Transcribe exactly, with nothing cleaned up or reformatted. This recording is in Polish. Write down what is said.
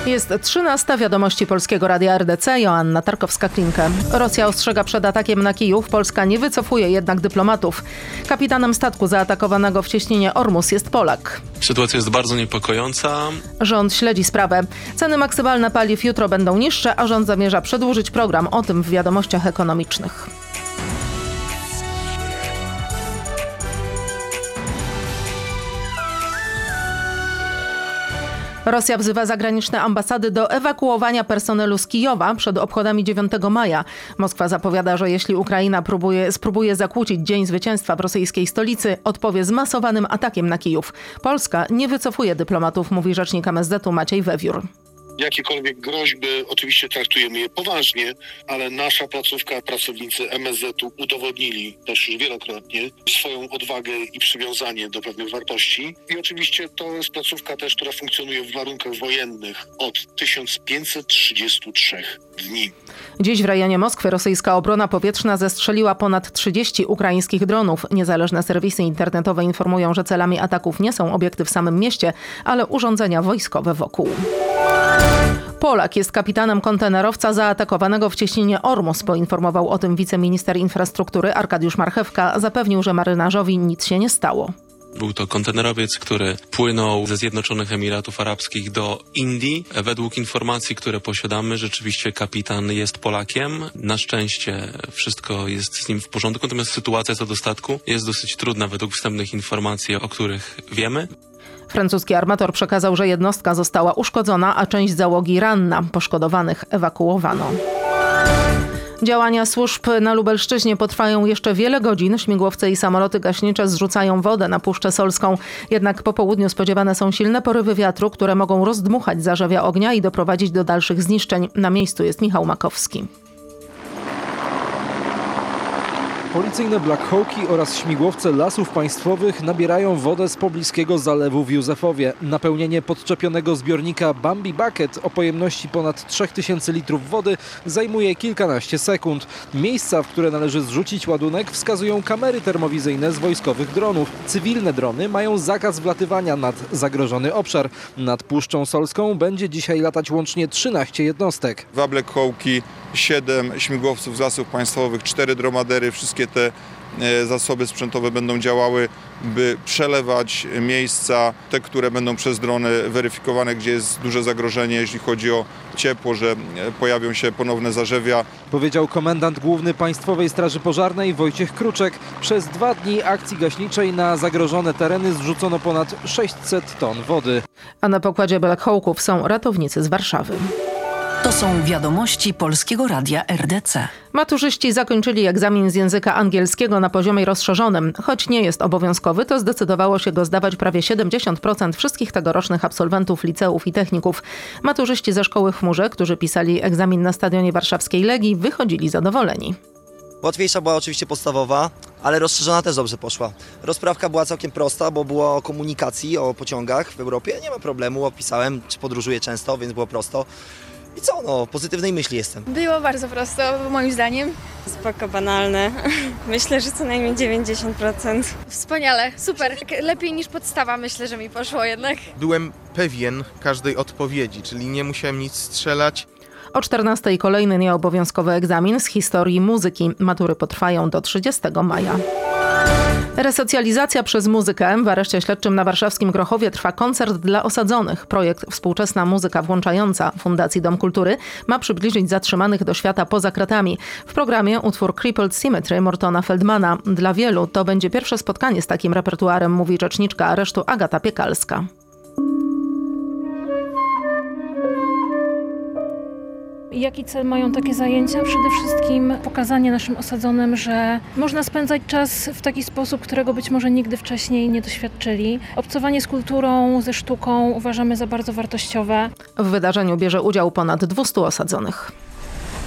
Jest trzynasta, wiadomości Polskiego Radia R D C, Joanna Tarkowska-Klinkę. Rosja ostrzega przed atakiem na Kijów, Polska nie wycofuje jednak dyplomatów. Kapitanem statku zaatakowanego w cieśninie Ormus jest Polak. Sytuacja jest bardzo niepokojąca. Rząd śledzi sprawę. Ceny maksymalne paliw jutro będą niższe, a rząd zamierza przedłużyć program. O tym w wiadomościach ekonomicznych. Rosja wzywa zagraniczne ambasady do ewakuowania personelu z Kijowa przed obchodami dziewiątego maja. Moskwa zapowiada, że jeśli Ukraina próbuje, spróbuje zakłócić Dzień Zwycięstwa w rosyjskiej stolicy, odpowie zmasowanym atakiem na Kijów. Polska nie wycofuje dyplomatów, mówi rzecznik M S Z-u Maciej Wewiór. Jakiekolwiek groźby, oczywiście traktujemy je poważnie, ale nasza placówka, pracownicy M S Z-u udowodnili też już wielokrotnie swoją odwagę i przywiązanie do pewnych wartości. I oczywiście to jest placówka też, która funkcjonuje w warunkach wojennych od tysiąc pięćset trzydziestu trzech dni. Dziś w rejonie Moskwy rosyjska obrona powietrzna zestrzeliła ponad trzydzieści ukraińskich dronów. Niezależne serwisy internetowe informują, że celami ataków nie są obiekty w samym mieście, ale urządzenia wojskowe wokół. Polak jest kapitanem kontenerowca zaatakowanego w cieśninie Ormus. Poinformował o tym wiceminister infrastruktury Arkadiusz Marchewka. Zapewnił, że marynarzowi nic się nie stało. Był to kontenerowiec, który płynął ze Zjednoczonych Emiratów Arabskich do Indii. Według informacji, które posiadamy, rzeczywiście kapitan jest Polakiem. Na szczęście wszystko jest z nim w porządku, natomiast sytuacja co do statku jest dosyć trudna według wstępnych informacji, o których wiemy. Francuski armator przekazał, że jednostka została uszkodzona, a część załogi ranna. Poszkodowanych ewakuowano. Działania służb na Lubelszczyźnie potrwają jeszcze wiele godzin. Śmigłowce i samoloty gaśnicze zrzucają wodę na Puszczę Solską. Jednak po południu spodziewane są silne porywy wiatru, które mogą rozdmuchać zarzewia ognia i doprowadzić do dalszych zniszczeń. Na miejscu jest Michał Makowski. Policyjne Black Hawki oraz śmigłowce Lasów Państwowych nabierają wodę z pobliskiego zalewu w Józefowie. Napełnienie podczepionego zbiornika Bambi Bucket o pojemności ponad trzy tysiące litrów wody zajmuje kilkanaście sekund. Miejsca, w które należy zrzucić ładunek, wskazują kamery termowizyjne z wojskowych dronów. Cywilne drony mają zakaz wlatywania nad zagrożony obszar. Nad Puszczą Solską będzie dzisiaj latać łącznie trzynaście jednostek. Dwa Black Hawki, siedem śmigłowców z Lasów Państwowych, cztery dromadery, wszystkie te zasoby sprzętowe będą działały, by przelewać miejsca, te, które będą przez drony weryfikowane, gdzie jest duże zagrożenie, jeśli chodzi o ciepło, że pojawią się ponowne zarzewia. Powiedział komendant główny Państwowej Straży Pożarnej Wojciech Kruczek. Przez dwa dni akcji gaśniczej na zagrożone tereny zrzucono ponad sześćset ton wody. A na pokładzie Black Hawków są ratownicy z Warszawy. To są wiadomości Polskiego Radia R D C. Maturzyści zakończyli egzamin z języka angielskiego na poziomie rozszerzonym. Choć nie jest obowiązkowy, to zdecydowało się go zdawać prawie siedemdziesiąt procent wszystkich tegorocznych absolwentów liceów i techników. Maturzyści ze szkoły w Chmurze, którzy pisali egzamin na stadionie warszawskiej Legii, wychodzili zadowoleni. Łatwiejsza była oczywiście podstawowa, ale rozszerzona też dobrze poszła. Rozprawka była całkiem prosta, bo było o komunikacji, o pociągach w Europie. Nie ma problemu, opisałem, czy podróżuję często, więc było prosto. I co, no, pozytywnej myśli jestem. Było bardzo prosto, moim zdaniem. Spoko, banalne. Myślę, że co najmniej dziewięćdziesiąt procent. Wspaniale, super. Lepiej niż podstawa, myślę, że mi poszło jednak. Byłem pewien każdej odpowiedzi, czyli nie musiałem nic strzelać. O czternastej kolejny nieobowiązkowy egzamin z historii muzyki. Matury potrwają do trzydziestego maja. Resocjalizacja przez muzykę. W areszcie śledczym na warszawskim Grochowie trwa koncert dla osadzonych. Projekt Współczesna Muzyka Włączająca Fundacji Dom Kultury ma przybliżyć zatrzymanych do świata poza kratami. W programie utwór Crippled Symmetry Mortona Feldmana. Dla wielu to będzie pierwsze spotkanie z takim repertuarem, mówi rzeczniczka aresztu Agata Piekalska. Jaki cel mają takie zajęcia? Przede wszystkim pokazanie naszym osadzonym, że można spędzać czas w taki sposób, którego być może nigdy wcześniej nie doświadczyli. Obcowanie z kulturą, ze sztuką uważamy za bardzo wartościowe. W wydarzeniu bierze udział ponad dwustu osadzonych.